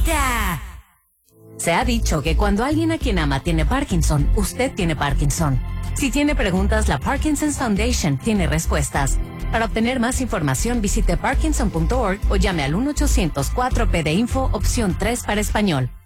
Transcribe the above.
favorita. Se ha dicho que cuando alguien a quien ama tiene Parkinson, usted tiene Parkinson. Si tiene preguntas, la Parkinson's Foundation tiene respuestas. Para obtener más información, visite parkinson.org o llame al 1-800-4PD-INFO, opción 3 para español.